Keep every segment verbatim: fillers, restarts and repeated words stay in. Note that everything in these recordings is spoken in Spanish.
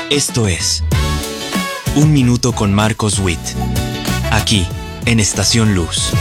Esto es Un Minuto con Marcos Witt, aquí en Estación Luz.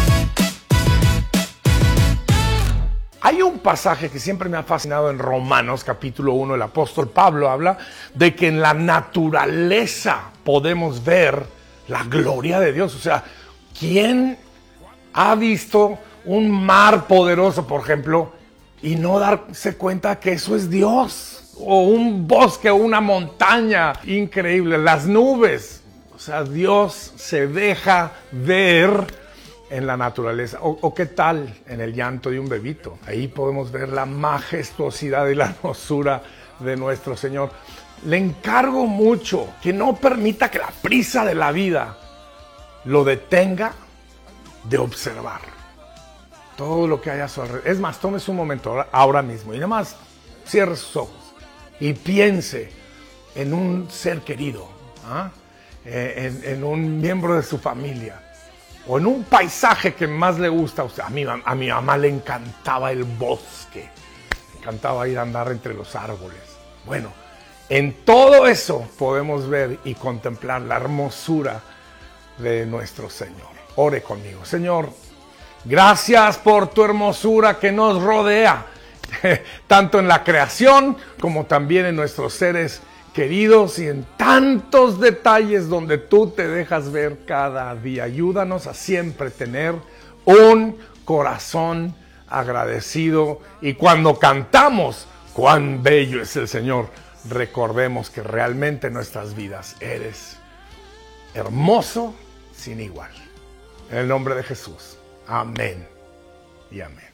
Hay un pasaje que siempre me ha fascinado en Romanos, capítulo uno. El apóstol Pablo habla de que en la naturaleza podemos ver la gloria de Dios. O sea, ¿quién ha visto un mar poderoso, por ejemplo, y no darse cuenta que eso es Dios? O un bosque o una montaña increíble, las nubes. O sea, Dios se deja ver en la naturaleza. O, o qué tal en el llanto de un bebito. Ahí podemos ver la majestuosidad y la hermosura de nuestro Señor. Le encargo mucho que no permita que la prisa de la vida lo detenga de observar todo lo que hay a su alrededor. Es más, tómese un momento ahora, ahora mismo y nada más cierre sus ojos y piense en un ser querido, ¿ah? en, en un miembro de su familia, o en un paisaje que más le gusta a usted. A mi, a mi mamá le encantaba el bosque, le encantaba ir a andar entre los árboles. Bueno, en todo eso podemos ver y contemplar la hermosura de nuestro Señor. Ore conmigo. Señor, gracias por tu hermosura que nos rodea, tanto en la creación como también en nuestros seres queridos y en tantos detalles donde tú te dejas ver cada día. Ayúdanos a siempre tener un corazón agradecido, y cuando cantamos cuán bello es el Señor, recordemos que realmente en nuestras vidas eres hermoso sin igual. En el nombre de Jesús. Amén y amén.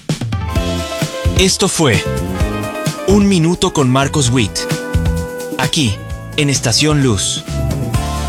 Esto fue Un Minuto con Marcos Witt, aquí en Estación Luz.